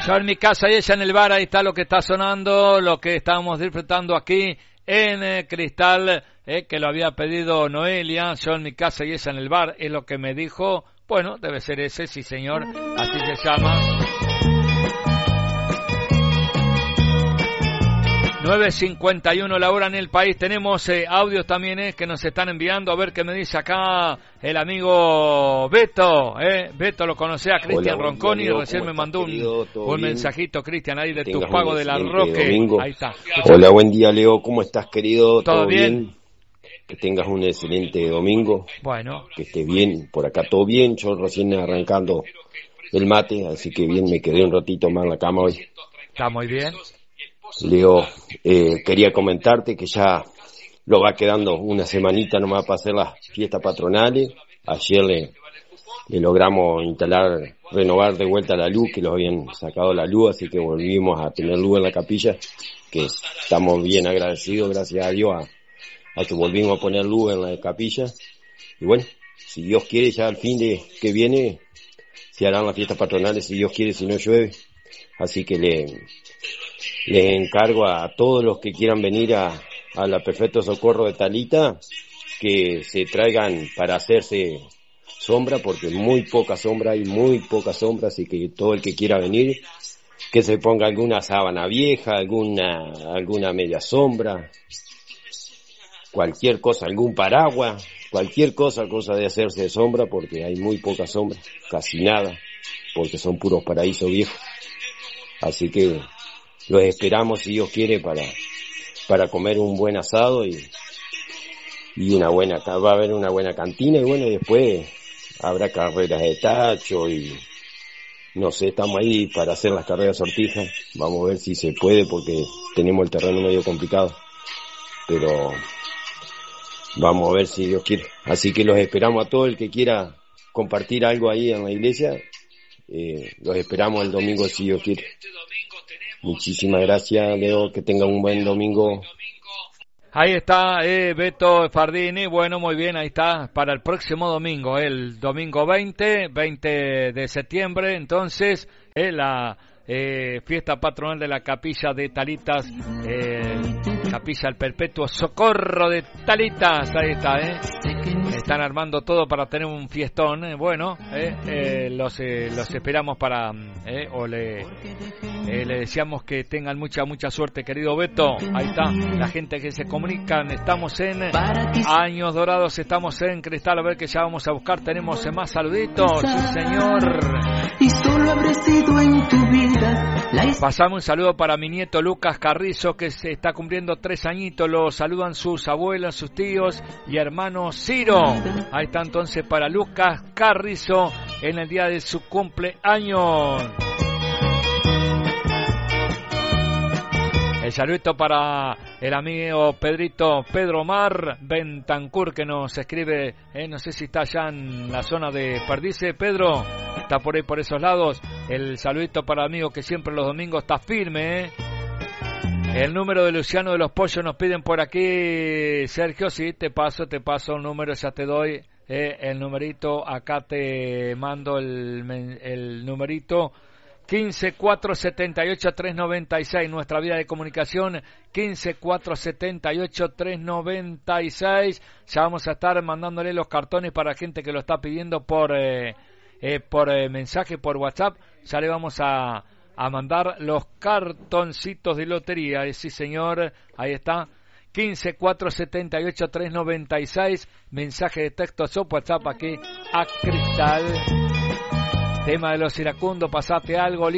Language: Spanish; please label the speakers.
Speaker 1: Yo en mi casa y ella en el bar, ahí está lo que está sonando, lo que estamos disfrutando aquí en Cristal, que lo había pedido Noelia. Yo en mi casa y ella en el bar, es lo que me dijo. Bueno, debe ser ese, sí señor, así se llama. 9:51 la hora en el país. Tenemos audios también que nos están enviando. A ver qué me dice acá el amigo Beto. Beto lo conoce a Cristian Ronconi. Recién me mandó un mensajito, Cristian, ahí de tu pago de la Roque.
Speaker 2: Domingo.
Speaker 1: Ahí está.
Speaker 2: Hola, buen día, Leo. ¿Cómo estás, querido?
Speaker 1: ¿Todo bien?
Speaker 2: Que tengas un excelente domingo.
Speaker 1: Bueno.
Speaker 2: Que estés bien. Por acá todo bien. Yo recién arrancando el mate, así que bien, me quedé un ratito más en la cama hoy.
Speaker 1: Está muy bien.
Speaker 2: Leo, quería comentarte que ya lo va quedando una semanita nomás para hacer las fiestas patronales. Ayer le logramos renovar de vuelta la luz, que los habían sacado la luz, así que volvimos a tener luz en la capilla, que estamos bien agradecidos, gracias a Dios, a que volvimos a poner luz en la capilla. Y bueno, si Dios quiere, ya al fin de que viene se harán las fiestas patronales, si Dios quiere, si no llueve. Así que les encargo a todos los que quieran venir a la Perfecto Socorro de Talita que se traigan para hacerse sombra, porque muy poca sombra, así que todo el que quiera venir, que se ponga alguna sábana vieja, alguna media sombra, cualquier cosa, algún paraguas, cualquier cosa de hacerse de sombra, porque hay muy poca sombra, casi nada, porque son puros paraísos viejos. Así que los esperamos, si Dios quiere, para comer un buen asado y va a haber una buena cantina, y bueno, y después habrá carreras de tacho y no sé, estamos ahí para hacer las carreras sortijas. Vamos a ver si se puede, porque tenemos el terreno medio complicado, pero vamos a ver si Dios quiere. Así que los esperamos a todo el que quiera compartir algo ahí en la iglesia. Los esperamos el domingo, si Dios quiere. Muchísimas gracias, Leo, que tengan un buen domingo.
Speaker 1: Ahí está Beto Fardini. Bueno, muy bien, ahí está para el próximo domingo, el domingo 20 de septiembre. Entonces, la fiesta patronal de la capilla de Talitas, capilla del Perpetuo Socorro de Talitas. Ahí está, están armando todo para tener un fiestón. Bueno, los esperamos para, o le deseamos que tengan mucha suerte, querido Beto. Ahí está, la gente que se comunican. Estamos en Años Dorados, estamos en Cristal. A ver que ya vamos a buscar. Tenemos más saluditos, sí señor.
Speaker 3: Y solo habré sido en tu vida.
Speaker 1: Pasamos un saludo para mi nieto Lucas Carrizo, que se está cumpliendo 3 añitos. Lo saludan sus abuelas, sus tíos y hermano Ciro. Ahí está entonces para Lucas Carrizo en el día de su cumpleaños. El saludito para el amigo Pedro Mar Bentancur, que nos escribe, no sé si está allá en la zona de Perdice. Pedro, está por ahí, por esos lados. El saludito para el amigo que siempre los domingos está firme. El número de Luciano de los Pollos nos piden por aquí, Sergio. Sí, te paso el número, ya te doy el numerito. Acá te mando el numerito. 15-478-396, nuestra vía de comunicación, 15-478-396. Ya vamos a estar mandándole los cartones para gente que lo está pidiendo por mensaje, por WhatsApp. Ya le vamos a mandar los cartoncitos de lotería. Sí, señor, ahí está. 15-478-396, mensaje de texto o WhatsApp aquí a Cristal. Tema de los iracundos, pasate algo.